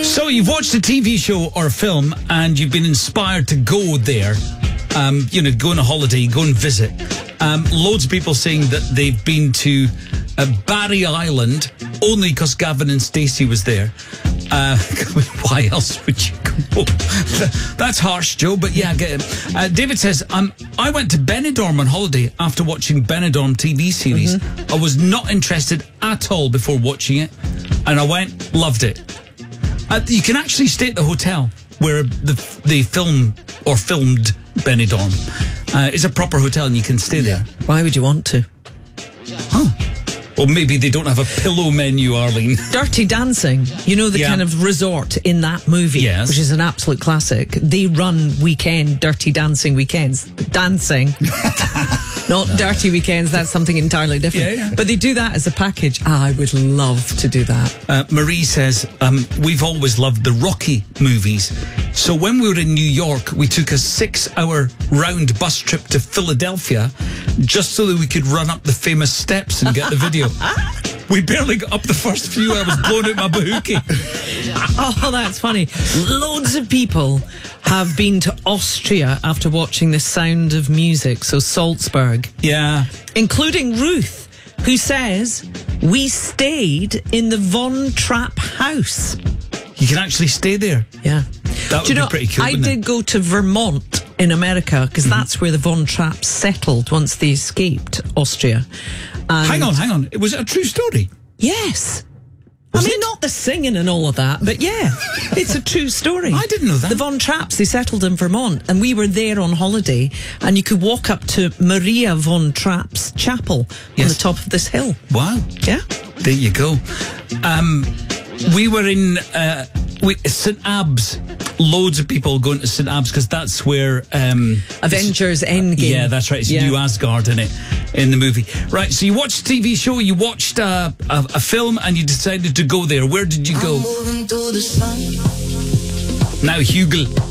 So you've watched a TV show or a film and you've been inspired to go there, go on a holiday, go and visit. Loads of people saying that they've been to Barry Island only because Gavin and Stacey was there. Why else would you go? That's harsh, Joe, but yeah, I get it. David says, I went to Benidorm on holiday after watching Benidorm TV series. I was not interested at all before watching it, and I went, loved it. You can actually stay at the hotel where they filmed Benidorm. It's a proper hotel and you can stay there. Why would you want to? Oh. Well, maybe they don't have a pillow menu, Arlene. Dirty Dancing, the kind of resort in that movie, yes, which is an absolute classic. They run Dirty Dancing weekends. Dancing. Not dirty weekends, that's something entirely different. Yeah. But they do that as a package. I would love to do that. Marie says, we've always loved the Rocky movies. So when we were in New York, we took a 6-hour round bus trip to Philadelphia just so that we could run up the famous steps and get the video. We barely got up the first few. I was blown out my bahookie. Oh, that's funny. Loads of people have been to Austria after watching The Sound of Music, so Salzburg. Yeah. Including Ruth, who says, we stayed in the Von Trapp house. You can actually stay there. Yeah. That would be pretty cool. I did go to Vermont in America because that's where the Von Trapps settled once they escaped Austria. And hang on. Was it a true story? Yes. Not the singing and all of that, but yeah, it's a true story. I didn't know that. The Von Trapps, they settled in Vermont, and we were there on holiday, and you could walk up to Maria Von Trapp's chapel on the top of this hill. Wow. Yeah. There you go. We were in St. Abbs. Loads of people going to St. Abbs because that's where Avengers Endgame. Yeah, that's right. It's New Asgard in the movie. Right, so you watched a TV show, you watched a film, and you decided to go there. Where did you go? Now, Hugel.